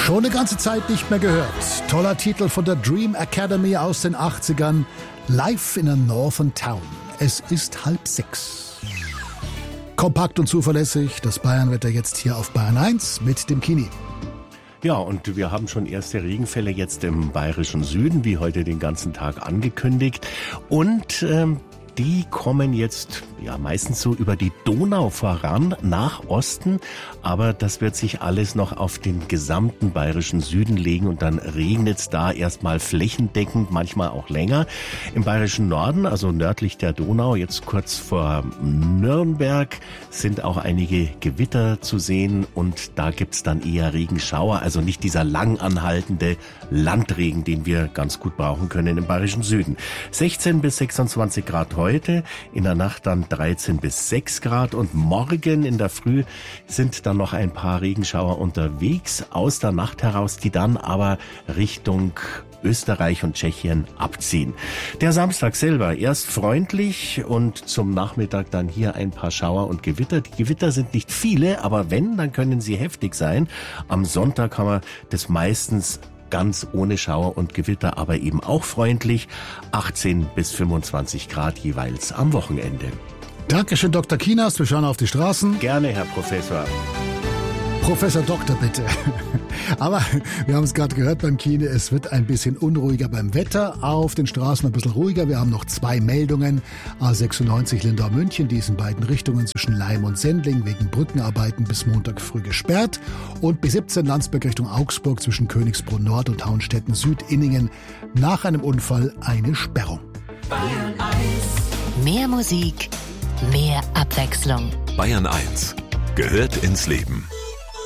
Schon eine ganze Zeit nicht mehr gehört. Toller Titel von der Dream Academy aus den 80ern. Live in a Northern Town. Es ist 5:30. Kompakt und zuverlässig, das Bayernwetter jetzt hier auf Bayern 1 mit dem Kini. Ja, und wir haben schon erste Regenfälle jetzt im bayerischen Süden, wie heute den ganzen Tag angekündigt. Und die kommen jetzt ja meistens so über die Donau voran, nach Osten. Aber das wird sich alles noch auf den gesamten bayerischen Süden legen und dann regnet es da erstmal flächendeckend, manchmal auch länger. Im bayerischen Norden, also nördlich der Donau, jetzt kurz vor Nürnberg, sind auch einige Gewitter zu sehen und da gibt's dann eher Regenschauer, also nicht dieser lang anhaltende Landregen, den wir ganz gut brauchen können im bayerischen Süden. 16 bis 26 Grad heute, in der Nacht dann 13 bis 6 Grad und morgen in der Früh sind dann noch ein paar Regenschauer unterwegs aus der Nacht heraus, die dann aber Richtung Österreich und Tschechien abziehen. Der Samstag selber erst freundlich und zum Nachmittag dann hier ein paar Schauer und Gewitter. Die Gewitter sind nicht viele, aber wenn, dann können sie heftig sein. Am Sonntag haben wir das meistens ganz ohne Schauer und Gewitter, aber eben auch freundlich. 18 bis 25 Grad jeweils am Wochenende. Dankeschön, Dr. Kinas. Wir schauen auf die Straßen. Gerne, Herr Professor. Professor Doktor, bitte. Aber wir haben es gerade gehört beim Kine, es wird ein bisschen unruhiger beim Wetter, auf den Straßen ein bisschen ruhiger. Wir haben noch 2 Meldungen. A96 Lindau-München, die ist in beiden Richtungen zwischen Laim und Sendling wegen Brückenarbeiten bis Montag früh gesperrt. Und B17 Landsberg Richtung Augsburg zwischen Königsbrunn Nord und Hauenstetten Süd-Inningen nach einem Unfall eine Sperrung. Bayern 1. Mehr Musik, mehr Abwechslung. Bayern 1 gehört ins Leben.